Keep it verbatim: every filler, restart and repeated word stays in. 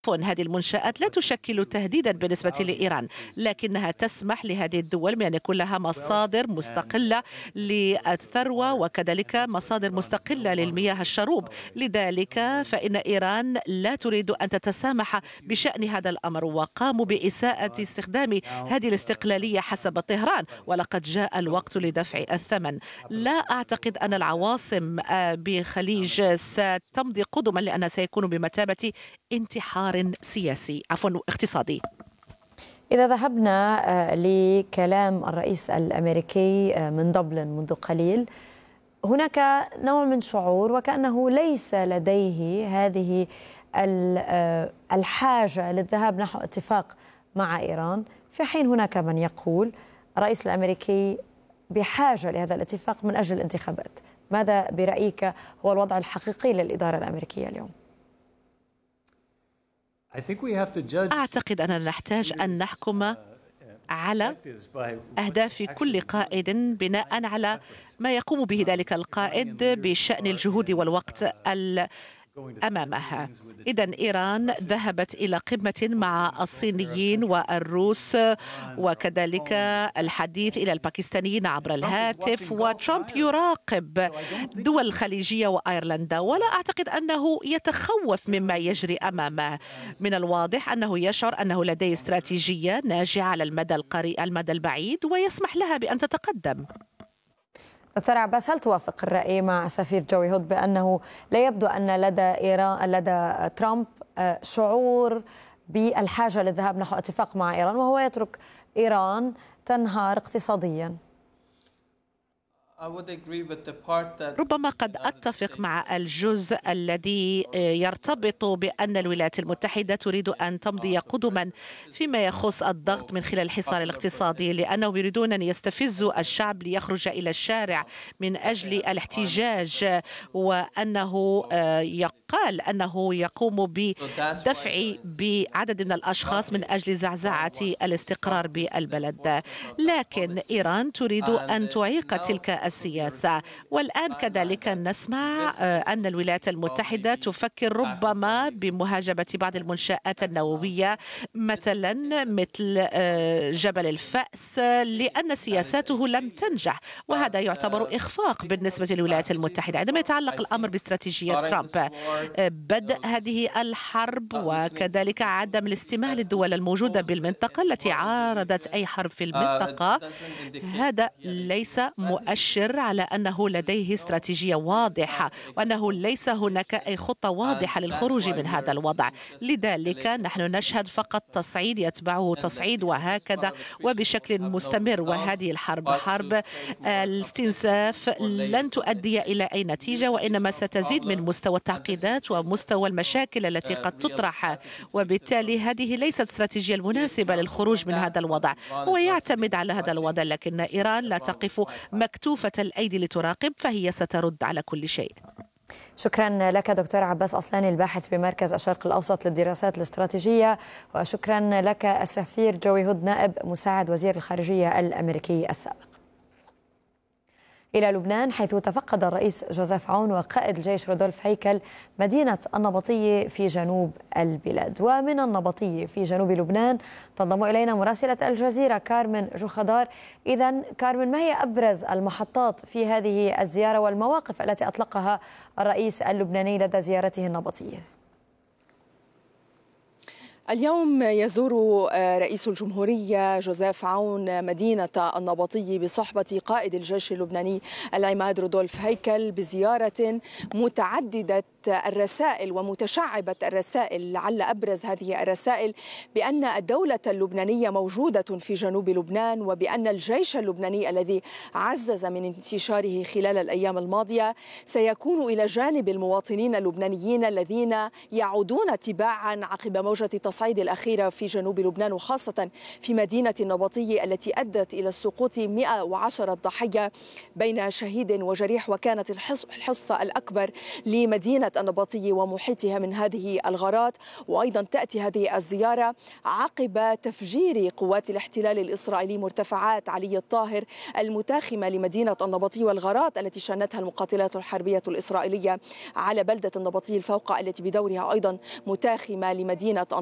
هذه المنشآت لا تشكل تهديدا بالنسبة لإيران، لكنها تسمح لهذه الدول بأن يكون لها مصادر مستقلة للثروة وكذلك مصادر مستقلة للمياه الشروب. لذلك فإن إيران لا تريد أن تتسامح بشأن هذا الأمر، وقاموا بإساءة استخدام هذه الاستقلالية حسب طهران، ولقد جاء الوقت لدفع الثمن. لا أعتقد أن العواصم بخليج ستمضي قدما، لأنها سيكون بمثابة انتحار سياسي عفوا اقتصادي. إذا ذهبنا لكلام الرئيس الأمريكي من دبلن منذ قليل، هناك نوع من شعور وكأنه ليس لديه هذه الحاجة للذهاب نحو اتفاق مع إيران، في حين هناك من يقول الرئيس الأمريكي بحاجة لهذا الاتفاق من أجل الانتخابات. ماذا برأيك هو الوضع الحقيقي للإدارة الأمريكية اليوم؟ أعتقد أننا نحتاج أن نحكم على أهداف كل قائد بناء على ما يقوم به ذلك القائد بشأن الجهود والوقت أمامها. إذن إيران ذهبت إلى قمة مع الصينيين والروس وكذلك الحديث إلى الباكستانيين عبر الهاتف، وترامب يراقب دول الخليجية وأيرلندا، ولا أعتقد أنه يتخوف مما يجري أمامه. من الواضح أنه يشعر أنه لديه استراتيجية ناجعة على المدى القريب المدى البعيد ويسمح لها بأن تتقدم. دكتور عباس، هل توافق الرأي مع السفير جوي هود بأنه لا يبدو أن لدى إيران لدى ترامب شعور بالحاجة للذهاب نحو اتفاق مع إيران، وهو يترك إيران تنهار اقتصاديا؟ ربما قد أتفق مع الجزء الذي يرتبط بأن الولايات المتحدة تريد أن تمضي قدما فيما يخص الضغط من خلال الحصار الاقتصادي، لأنهم يريدون أن يستفزوا الشعب ليخرج إلى الشارع من أجل الاحتجاج، وأنه يقال أنه يقوم بدفع بعدد من الأشخاص من أجل زعزعة الاستقرار بالبلد. لكن إيران تريد أن تعيق تلك السياسة، والآن كذلك نسمع أن الولايات المتحدة تفكر ربما بمهاجمة بعض المنشآت النووية مثلا مثل جبل الفأس، لأن سياساته لم تنجح، وهذا يعتبر إخفاق بالنسبة للولايات المتحدة. عندما يتعلق الأمر باستراتيجية ترامب، بدء هذه الحرب وكذلك عدم الاستماع للدول الموجودة بالمنطقة التي عارضت أي حرب في المنطقة، هذا ليس مؤشر على أنه لديه استراتيجية واضحة، وأنه ليس هناك أي خطة واضحة للخروج من هذا الوضع. لذلك نحن نشهد فقط تصعيد يتبعه تصعيد وهكذا وبشكل مستمر، وهذه الحرب حرب الاستنزاف لن تؤدي إلى أي نتيجة، وإنما ستزيد من مستوى التعقيدات ومستوى المشاكل التي قد تطرح، وبالتالي هذه ليست استراتيجية المناسبة للخروج من هذا الوضع. هو يعتمد على هذا الوضع، لكن إيران لا تقف مكتوفة الأيدي لتراقب، فهي سترد على كل شيء. شكرا لك دكتور عباس أصلاني، الباحث بمركز الشرق الأوسط للدراسات الاستراتيجية، وشكرا لك السفير جوي هود نائب مساعد وزير الخارجية الأمريكي السابق. إلى لبنان، حيث تفقد الرئيس جوزيف عون وقائد الجيش رودولف هيكل مدينة النبطية في جنوب البلاد. ومن النبطية في جنوب لبنان تنضم إلينا مراسلة الجزيرة كارمن جوخدار. إذن كارمن، ما هي أبرز المحطات في هذه الزيارة والمواقف التي أطلقها الرئيس اللبناني لدى زيارته النبطية؟ اليوم يزور رئيس الجمهورية جوزيف عون مدينة النبطية بصحبة قائد الجيش اللبناني العماد رودولف هيكل بزيارة متعددة الرسائل ومتشعبة الرسائل. لعل أبرز هذه الرسائل بأن الدولة اللبنانية موجودة في جنوب لبنان، وبأن الجيش اللبناني الذي عزز من انتشاره خلال الأيام الماضية سيكون إلى جانب المواطنين اللبنانيين الذين يعودون تباعا عقب موجة التصعيد الأخيرة في جنوب لبنان، وخاصة في مدينة النبطية التي أدت إلى سقوط مئة وعشرة ضحية بين شهيد وجريح، وكانت الحصة الأكبر لمدينة مدينة النبطي ومحيطها من هذه الغارات. وأيضا تأتي هذه الزيارة عقب تفجير قوات الاحتلال الإسرائيلي مرتفعات علي الطاهر المتاخمة لمدينة النبطي والغارات التي شنتها المقاتلات الحربية الإسرائيلية على بلدة النبطي الفوقى التي بدورها أيضا متاخمة لمدينة